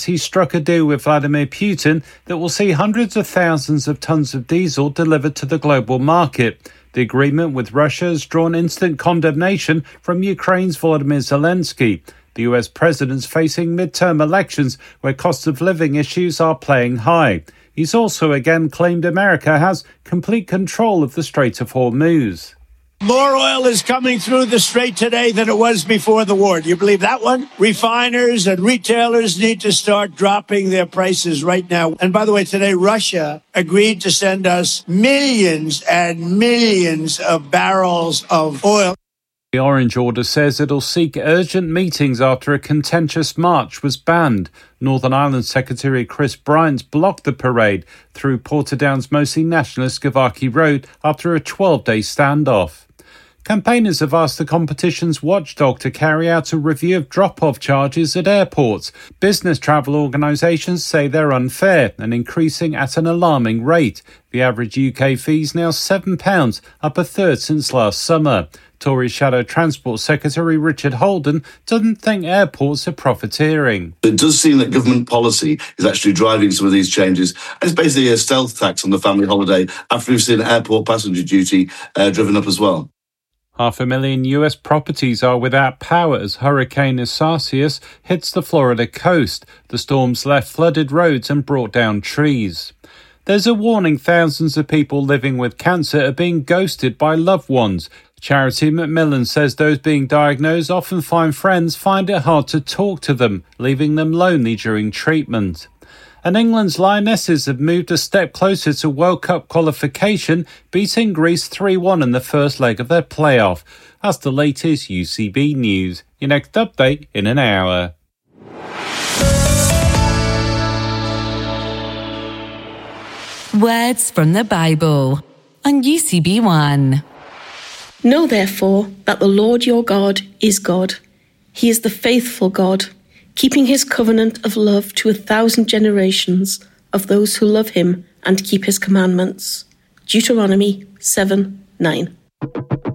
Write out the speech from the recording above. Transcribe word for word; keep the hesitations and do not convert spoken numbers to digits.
he struck a deal with Vladimir Putin that will see hundreds of thousands of tons of diesel delivered to the global market. The agreement with Russia has drawn instant condemnation from Ukraine's Volodymyr Zelensky. The U S president's facing midterm elections where cost of living issues are playing high. He's also again claimed America has complete control of the Strait of Hormuz. More oil is coming through the strait today than it was before the war. Do you believe that one? Refiners and retailers need to start dropping their prices right now. And by the way, today, Russia agreed to send us millions and millions of barrels of oil. The Orange Order says it'll seek urgent meetings after a contentious march was banned. Northern Ireland Secretary Chris Bryant blocked the parade through Portadown's mostly nationalist Gavaki Road after a twelve-day standoff. Campaigners have asked the competition's watchdog to carry out a review of drop-off charges at airports. Business travel organisations say they're unfair and increasing at an alarming rate. The average U K fee is now seven pounds, up a third since last summer. Tory Shadow Transport Secretary Richard Holden doesn't think airports are profiteering. It does seem that government policy is actually driving some of these changes. And it's basically a stealth tax on the family holiday after we've seen airport passenger duty uh, driven up as well. Half a million U S properties are without power as Hurricane Isaias hits the Florida coast. The storms left flooded roads and brought down trees. There's a warning thousands of people living with cancer are being ghosted by loved ones. Charity Macmillan says those being diagnosed often find friends find it hard to talk to them, leaving them lonely during treatment. And England's Lionesses have moved a step closer to World Cup qualification, beating Greece three one in the first leg of their playoff. That's the latest U C B news. Your next update in an hour. Words from the Bible on U C B One. Know therefore that the Lord your God is God. He is the faithful God, keeping his covenant of love to a thousand generations of those who love him and keep his commandments. Deuteronomy seven nine.